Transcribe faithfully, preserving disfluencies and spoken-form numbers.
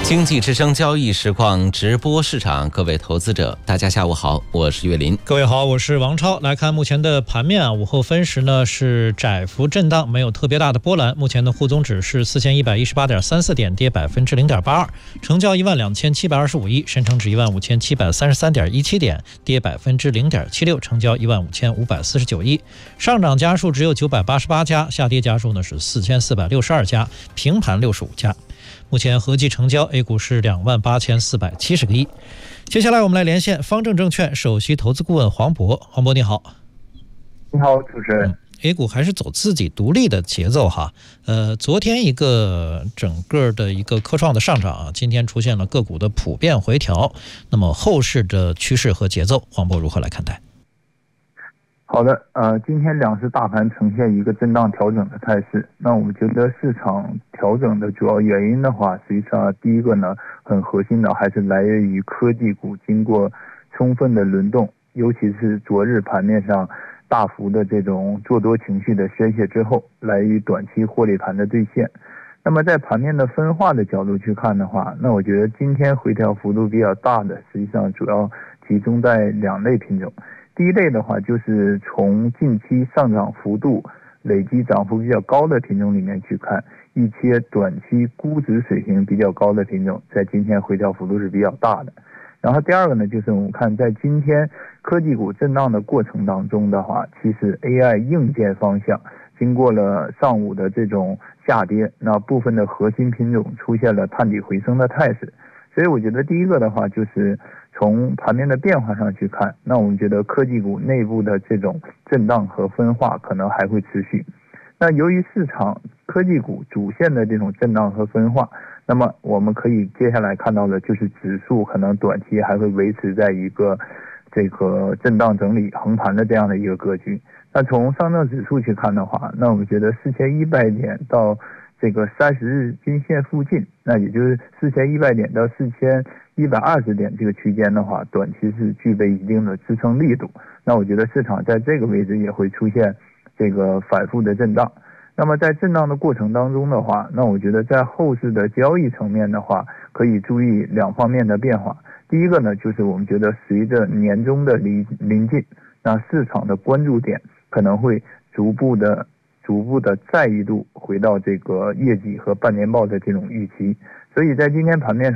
经济之声交易实况直播市场，各位投资者，大家下午好，我是岳林。 各位好，我是王超。来看目前的盘面啊，午后分时呢是窄幅震荡，没有特别大的波澜。目前的沪综指是四千一百一十八点三四点，跌百分之零点八二，成交一万两千七百二十五亿。深成指一万五千七百三十三点一七点，跌百分之零点七六，成交一万五千五百四十九亿。上涨家数只有九百八十八家，下跌家数呢是四千四百六十二家，平盘六十五家。目前合计成交 A 股是两万八千四百七十个亿。接下来我们来连线方正证券首席投资顾问黄渤。黄渤你好。 你好，主持人。 嗯、A 股还是走自己独立的节奏哈。呃，昨天一个整个的一个科创的上涨啊，今天出现了个股的普遍回调。那么后市的趋势和节奏，黄渤如何来看待？ 好的，呃，今天两市大盘呈现一个震荡调整的态势。那我们觉得市场调整的主要原因的话，实际上第一个呢，很核心的还是来源于科技股经过充分的轮动，尤其是昨日盘面上大幅的这种做多情绪的宣泄之后，来于短期获利盘的兑现。那么在盘面的分化的角度去看的话，那我觉得今天回调幅度比较大的，实际上主要集中在两类品种。第一类的话，就是从近期上涨幅度累计涨幅比较高的品种里面去看，一些短期估值水平比较高的品种，在今天回调幅度是比较大的。然后第二个呢，就是我们看在今天科技股震荡的过程当中的话，其实 A I 硬件方向经过了上午的这种下跌，那部分的核心品种出现了探底回升的态势。所以我觉得第一个的话，就是从盘面的变化上去看，那我们觉得科技股内部的这种震荡和分化可能还会持续。那由于市场科技股主线的这种震荡和分化，那么我们可以接下来看到的就是指数可能短期还会维持在一个这个震荡整理横盘的这样的一个格局。那从上证指数去看的话，那我们觉得四千一百点到这个三十日均线附近，那也就是四千一百点到四千一百二十点这个区间的话，短期是具备一定的支撑力度。那我觉得市场在这个位置也会出现这个反复的震荡。那么在震荡的过程当中的话，那我觉得在后市的交易层面的话，可以注意两方面的变化。第一个呢，就是我们觉得随着年终的临临近，那市场的关注点可能会逐步的逐步的再一度回到这个业绩和半年报的这种预期。所以在今天盘面上